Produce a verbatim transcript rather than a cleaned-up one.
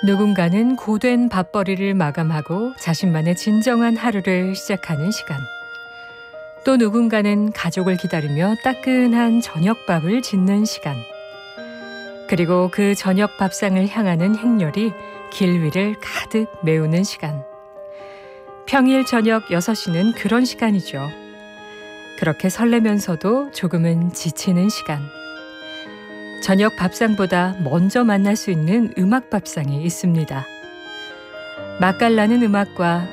누군가는 고된 밥벌이를 마감하고 자신만의 진정한 하루를 시작하는 시간. 또 누군가는 가족을 기다리며 따끈한 저녁밥을 짓는 시간. 그리고 그 저녁 밥상을 향하는 행렬이 길 위를 가득 메우는 시간. 평일 저녁 여섯 시는 그런 시간이죠. 그렇게 설레면서도 조금은 지치는 시간. 저녁 밥상보다 먼저 만날 수 있는 음악 밥상이 있습니다. 맛깔나는 음악과